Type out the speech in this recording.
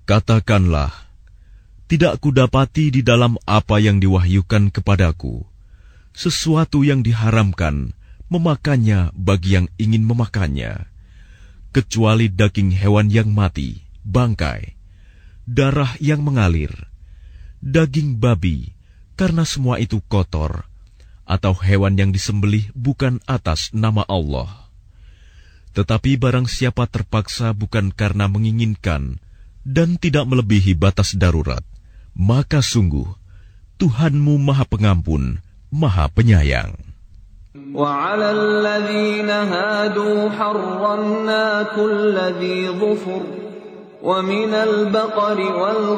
Katakanlah, tidak kudapati di dalam apa yang diwahyukan kepadaku sesuatu yang diharamkan memakannya bagi yang ingin memakannya, kecuali daging hewan yang mati, bangkai, darah yang mengalir, daging babi, karena semua itu kotor, atau hewan yang disembelih bukan atas nama Allah. Tetapi barang siapa terpaksa bukan karena menginginkan dan tidak melebihi batas darurat, maka sungguh Tuhanmu Maha Pengampun, Maha Penyayang. وَعَلَى الَّذِينَ هَادُوا حَرَّمْنَا كُلَّ ذِي ظُفُرٍ وَمِنَ الْبَقَرِ